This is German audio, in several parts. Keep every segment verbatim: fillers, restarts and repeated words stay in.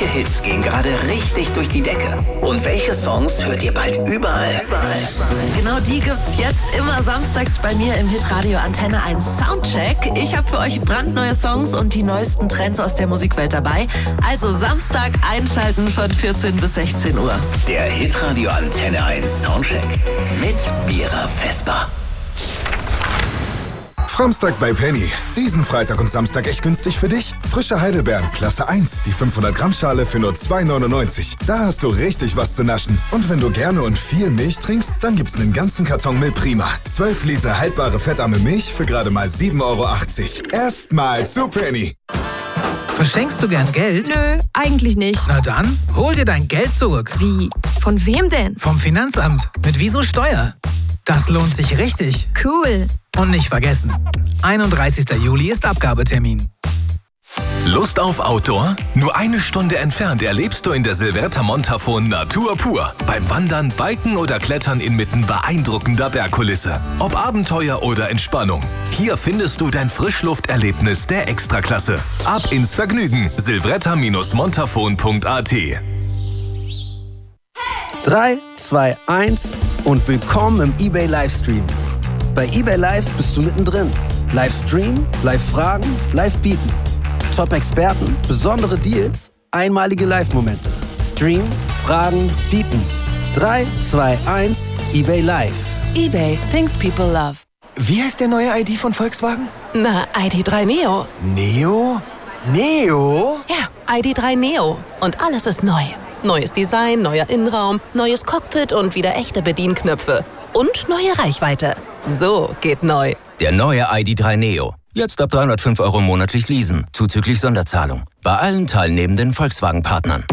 Welche Hits gehen gerade richtig durch die Decke? Und welche Songs hört ihr bald überall? Genau die gibt's jetzt immer samstags bei mir im Hitradio Antenne eins Soundcheck. Ich habe für euch brandneue Songs und die neuesten Trends aus der Musikwelt dabei. Also Samstag einschalten von vierzehn bis sechzehn Uhr. Der Hitradio Antenne eins Soundcheck mit Mira Vesper. Framstag bei Penny. Diesen Freitag und Samstag echt günstig für dich. Frische Heidelbeeren, Klasse eins, die fünfhundert Gramm Schale für nur zwei neunundneunzig. Da hast du richtig was zu naschen. Und wenn du gerne und viel Milch trinkst, dann gibt's einen ganzen Karton Milch Prima. zwölf Liter haltbare fettarme Milch für gerade mal sieben Euro achtzig. Erstmal zu Penny. Verschenkst du gern Geld? Nö, eigentlich nicht. Na dann, hol dir dein Geld zurück. Wie? Von wem denn? Vom Finanzamt. Mit Wieso Steuer. Das lohnt sich richtig. Cool. Und nicht vergessen, einunddreißigster Juli ist Abgabetermin. Lust auf Outdoor? Nur eine Stunde entfernt erlebst du in der Silvretta Montafon Natur pur. Beim Wandern, Biken oder Klettern inmitten beeindruckender Bergkulisse. Ob Abenteuer oder Entspannung. Hier findest du dein Frischlufterlebnis der Extraklasse. Ab ins Vergnügen. silvretta montafon punkt a t. drei, zwei, eins und willkommen im eBay Livestream. Bei eBay Live bist du mittendrin. Livestream, Live-Fragen, Live-Bieten. Top-Experten, besondere Deals, einmalige Live-Momente. Stream, Fragen, Bieten. drei, zwei, eins, eBay Live. eBay, things people love. Wie heißt der neue I D von Volkswagen? Na, I D drei Neo. Neo? Neo? Ja, I D drei Neo. Und alles ist neu. Neues Design, neuer Innenraum, neues Cockpit und wieder echte Bedienknöpfe. Und neue Reichweite. So geht neu. Der neue I D drei Neo. Jetzt ab dreihundertfünf Euro monatlich leasen, zuzüglich Sonderzahlung. Bei allen teilnehmenden Volkswagen-Partnern.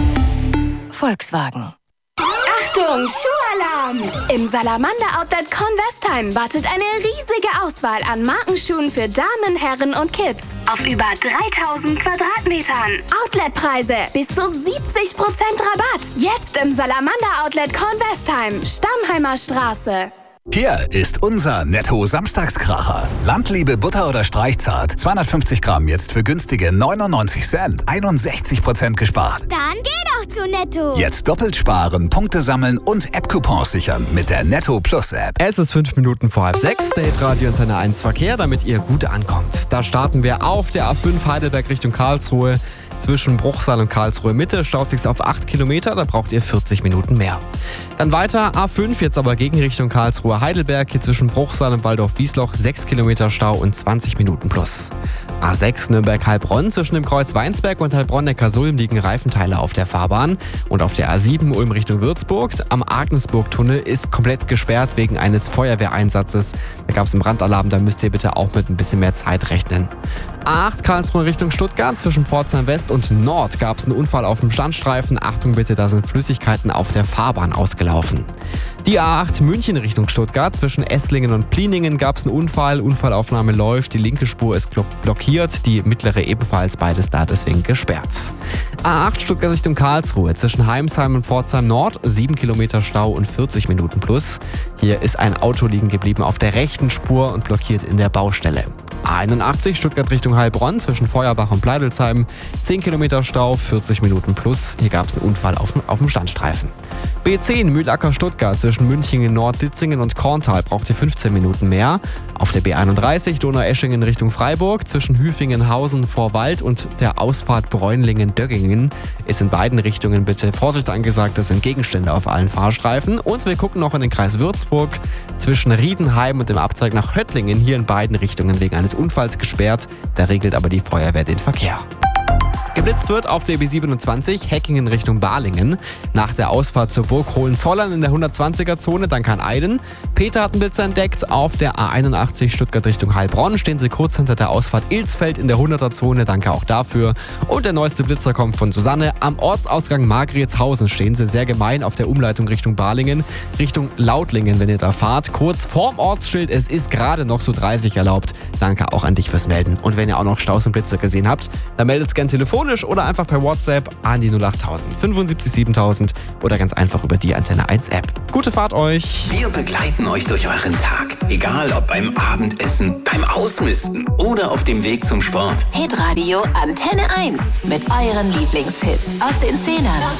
Volkswagen. Achtung, Schuhalarm! Im Salamander Outlet Convestheim wartet eine riesige Auswahl an Markenschuhen für Damen, Herren und Kids. Auf über dreitausend Quadratmetern. Outletpreise bis zu siebzig Prozent Rabatt. Jetzt im Salamander Outlet Convestheim, Stammheimer Straße. Hier ist unser Netto-Samstagskracher. Landliebe Butter oder Streichzart. zweihundertfünfzig Gramm jetzt für günstige neunundneunzig Cent. einundsechzig Prozent gespart. Dann geh doch zu Netto. Jetzt doppelt sparen, Punkte sammeln und App-Coupons sichern mit der Netto Plus App. Es ist fünf Minuten vor halb sechs, der Hitradio Antenne eins Verkehr, damit ihr gut ankommt. Da starten wir auf der A fünf Heidelberg Richtung Karlsruhe. Zwischen Bruchsal und Karlsruhe Mitte staut sich's auf acht Kilometer, da braucht ihr vierzig Minuten mehr. Dann weiter A fünf, jetzt aber gegen Richtung Karlsruhe Heidelberg, hier zwischen Bruchsal und Waldorf-Wiesloch sechs Kilometer Stau und zwanzig Minuten plus. A sechs Nürnberg-Heilbronn, zwischen dem Kreuz Weinsberg und Heilbronn-Neckarsulm liegen Reifenteile auf der Fahrbahn. Und auf der A sieben Ulm Richtung Würzburg, am Agnesburg-Tunnel ist komplett gesperrt wegen eines Feuerwehreinsatzes. Da gab es einen Brandalarm, da müsst ihr bitte auch mit ein bisschen mehr Zeit rechnen. A acht Karlsruhe Richtung Stuttgart, zwischen Pforzheim West und Nord gab es einen Unfall auf dem Standstreifen. Achtung bitte, da sind Flüssigkeiten auf der Fahrbahn ausgelaufen. Die A acht München Richtung Stuttgart, zwischen Esslingen und Pliningen gab es einen Unfall. Unfallaufnahme läuft, die linke Spur ist blockiert, die mittlere ebenfalls, beides da deswegen gesperrt. A acht Stuttgart Richtung Karlsruhe, zwischen Heimsheim und Pforzheim Nord, sieben Kilometer Stau und vierzig Minuten plus. Hier ist ein Auto liegen geblieben auf der rechten Spur und blockiert in der Baustelle. A einundachtzig Stuttgart Richtung Heilbronn, zwischen Feuerbach und Pleidelsheim, zehn Kilometer Stau, vierzig Minuten plus. Hier gab es einen Unfall auf, auf dem Standstreifen. B zehn Mühlacker Stuttgart, zwischen Münchingen Nord, Ditzingen und Korntal braucht ihr fünfzehn Minuten mehr. Auf der B einunddreißig Donaueschingen Richtung Freiburg, zwischen Hüfingenhausen vor Wald und der Ausfahrt Bräunlingen-Döggingen ist in beiden Richtungen bitte Vorsicht angesagt, das sind Gegenstände auf allen Fahrstreifen. Und wir gucken noch in den Kreis Würzburg, zwischen Riedenheim und dem Abzweig nach Höttlingen, hier in beiden Richtungen wegen eines Unfalls gesperrt. Da regelt aber die Feuerwehr den Verkehr. Geblitzt wird auf der B siebenundzwanzig Heckingen Richtung Balingen. Nach der Ausfahrt zur Burg Hohenzollern in der hundertzwanziger-Zone, dann kann Eiden. Peter hat einen Blitzer entdeckt. Auf der A einundachtzig Stuttgart Richtung Heilbronn stehen sie kurz hinter der Ausfahrt Ilsfeld in der hunderter-Zone. Danke auch dafür. Und der neueste Blitzer kommt von Susanne. Am Ortsausgang Margretshausen stehen sie sehr gemein auf der Umleitung Richtung Balingen, Richtung Lautlingen, wenn ihr da fahrt. Kurz vorm Ortsschild, es ist gerade noch so dreißig erlaubt. Danke auch an dich fürs Melden. Und wenn ihr auch noch Staus und Blitzer gesehen habt, dann meldet es gern telefonisch telefonisch oder einfach per WhatsApp an die null achttausend fünfundsiebzig siebentausend oder ganz einfach über die Antenne eins App. Gute Fahrt euch! Wir begleiten euch durch euren Tag. Egal ob beim Abendessen, beim Ausmisten oder auf dem Weg zum Sport. Hitradio Antenne eins mit euren Lieblingshits aus den Zehnern.